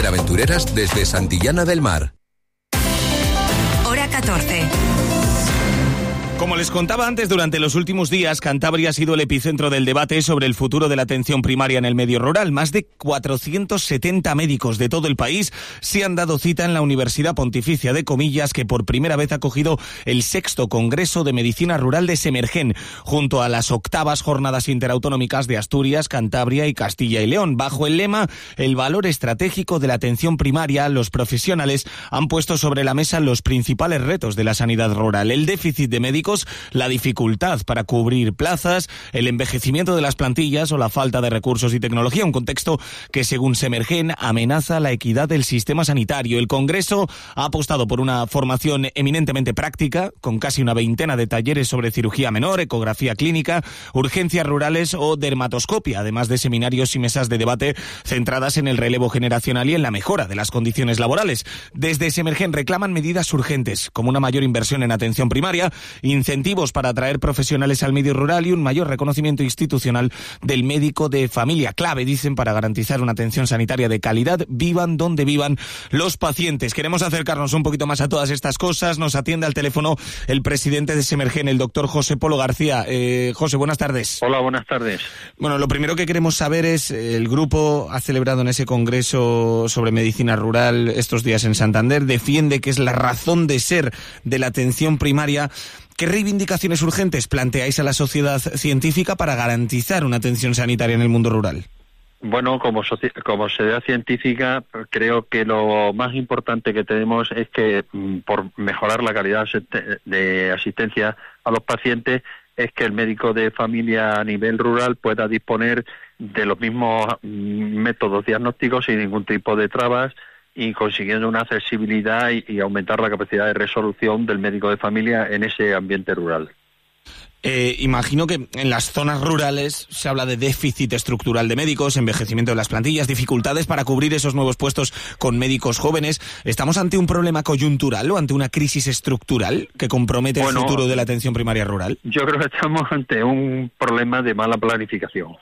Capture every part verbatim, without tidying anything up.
aventureras desde Santillana del Mar. Hora catorce. Como les contaba antes, durante los últimos días, Cantabria ha sido el epicentro del debate sobre el futuro de la atención primaria en el medio rural. Más de cuatrocientos setenta médicos de todo el país se han dado cita en la Universidad Pontificia de Comillas, que por primera vez ha acogido el sexto Congreso de Medicina Rural de Semergen, junto a las octavas jornadas interautonómicas de Asturias, Cantabria y Castilla y León. Bajo el lema "El valor estratégico de la atención primaria", los profesionales han puesto sobre la mesa los principales retos de la sanidad rural: el déficit de médicos, la dificultad para cubrir plazas, el envejecimiento de las plantillas o la falta de recursos y tecnología, un contexto que, según Semergen, amenaza la equidad del sistema sanitario. El Congreso ha apostado por una formación eminentemente práctica, con casi una veintena de talleres sobre cirugía menor, ecografía clínica, urgencias rurales o dermatoscopia, además de seminarios y mesas de debate centradas en el relevo generacional y en la mejora de las condiciones laborales. Desde Semergen reclaman medidas urgentes, como una mayor inversión en atención primaria, incentivos para atraer profesionales al medio rural y un mayor reconocimiento institucional del médico de familia, clave, dicen, para garantizar una atención sanitaria de calidad, vivan donde vivan los pacientes. Queremos acercarnos un poquito más a todas estas cosas. Nos atiende al teléfono el presidente de Semergen, el doctor José Polo García. Eh, José, buenas tardes. Hola, buenas tardes. Bueno, lo primero que queremos saber es, el grupo ha celebrado en ese congreso sobre medicina rural estos días en Santander, defiende que es la razón de ser de la atención primaria. ¿Qué reivindicaciones urgentes planteáis a la sociedad científica para garantizar una atención sanitaria en el mundo rural? Bueno, como, soci- como sociedad científica, creo que lo más importante que tenemos es que, por mejorar la calidad de asistencia a los pacientes, es que el médico de familia a nivel rural pueda disponer de los mismos métodos diagnósticos sin ningún tipo de trabas, y consiguiendo una accesibilidad y, y aumentar la capacidad de resolución del médico de familia en ese ambiente rural. Eh, imagino que en las zonas rurales se habla de déficit estructural de médicos, envejecimiento de las plantillas, dificultades para cubrir esos nuevos puestos con médicos jóvenes. ¿Estamos ante un problema coyuntural o ante una crisis estructural que compromete bueno, el futuro de la atención primaria rural? Yo creo que estamos ante un problema de mala planificación,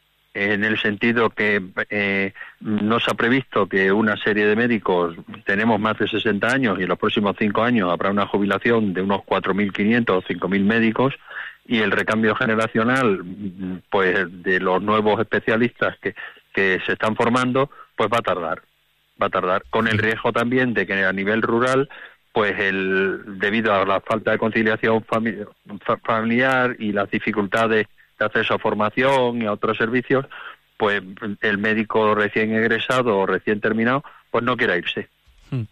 en el sentido que eh, no se ha previsto que una serie de médicos, tenemos más de sesenta años y en los próximos cinco años habrá una jubilación de unos cuatro mil quinientos o cinco mil médicos, y el recambio generacional, pues, de los nuevos especialistas que, que se están formando, pues va a tardar, va a tardar, con el riesgo también de que a nivel rural, pues el debido a la falta de conciliación fami- familiar y las dificultades de acceso a formación y a otros servicios, pues el médico recién egresado o recién terminado, pues no quiera irse. Hmm.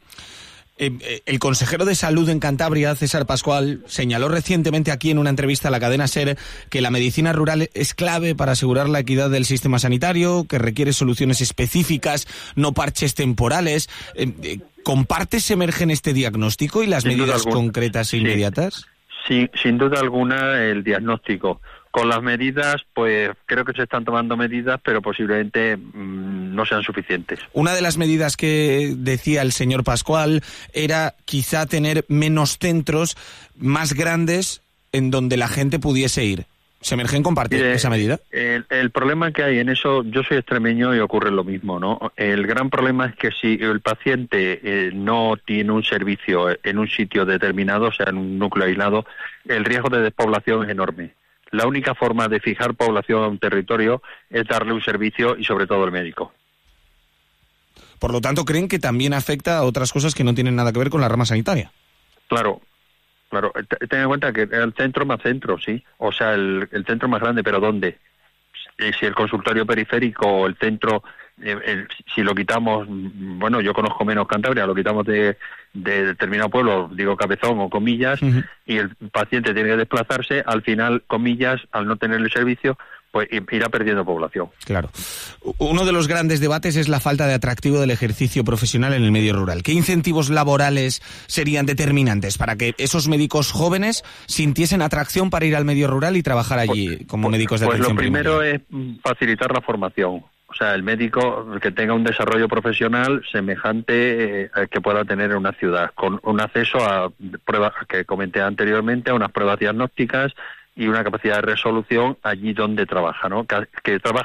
Eh, el consejero de Salud en Cantabria, César Pascual, señaló recientemente aquí en una entrevista a la cadena SER que la medicina rural es clave para asegurar la equidad del sistema sanitario, que requiere soluciones específicas, no parches temporales. Eh, eh, ¿Comparte Semergen este diagnóstico y las sin medidas concretas e inmediatas? Sí, sin duda alguna el diagnóstico. Con las medidas, pues creo que se están tomando medidas, pero posiblemente mmm, no sean suficientes. Una de las medidas que decía el señor Pascual era quizá tener menos centros más grandes en donde la gente pudiese ir. ¿Semergen comparte Mire, esa medida? El, el problema que hay en eso, yo soy extremeño y ocurre lo mismo, ¿no? El gran problema es que si el paciente eh, no tiene un servicio en un sitio determinado, o sea, en un núcleo aislado, el riesgo de despoblación es enorme. La única forma de fijar población a un territorio es darle un servicio y sobre todo el médico. Por lo tanto, ¿creen que también afecta a otras cosas que no tienen nada que ver con la rama sanitaria? Claro, claro. Ten en cuenta que el centro más centro, sí. O sea, el, el centro más grande, ¿pero dónde? Si el consultorio periférico o el centro, eh, el, si lo quitamos, bueno, yo conozco menos Cantabria, lo quitamos de, de determinado pueblo, digo Cabezón o Comillas, uh-huh. y el paciente tiene que desplazarse, al final, Comillas, al no tener el servicio, pues irá perdiendo población. Claro. Uno de los grandes debates es la falta de atractivo del ejercicio profesional en el medio rural. ¿Qué incentivos laborales serían determinantes para que esos médicos jóvenes sintiesen atracción para ir al medio rural y trabajar allí pues, como pues, médicos de pues atención primaria? Pues lo primero es facilitar la formación. O sea, el médico que tenga un desarrollo profesional semejante eh, que pueda tener en una ciudad, con un acceso a pruebas que comenté anteriormente, a unas pruebas diagnósticas y una capacidad de resolución allí donde trabaja, ¿no? Que, que trabaja